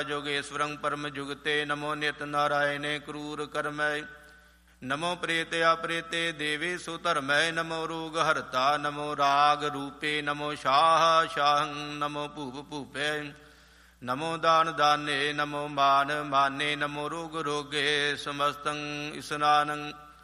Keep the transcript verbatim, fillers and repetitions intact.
जोगेश्वरं परम जुगते नमो नित नारायणे क्रूर कर्मै नमो प्रेते अप्रेते देवेशु धर्मै नमो रोग हरता नमो राग रूपे नमो शाह शाहं नमो भूप भूपे नमो दान दाने नमो मान माने नमो रोग रोगे समस्तं स्नानं